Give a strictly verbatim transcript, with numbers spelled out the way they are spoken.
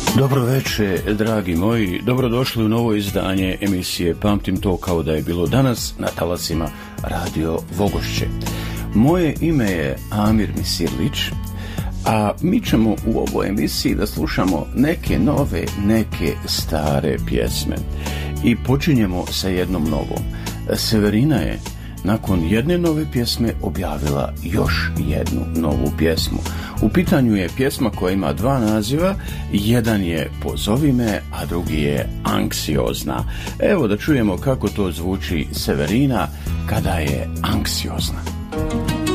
Dobro večer, dragi moji, dobrodošli u novo izdanje emisije Pamtim to kao da je bilo danas na talasima Radio Vogošće. Moje ime je Amir Misirlić, a mi ćemo u ovoj emisiji da slušamo neke nove, neke stare pjesme. I počinjemo sa jednom novom. Severina je nakon jedne nove pjesme objavila još jednu novu pjesmu. U pitanju je pjesma koja ima dva naziva, jedan je Pozovi me, a drugi je Anksiozna. Evo da čujemo kako to zvuči Severina kada je anksiozna.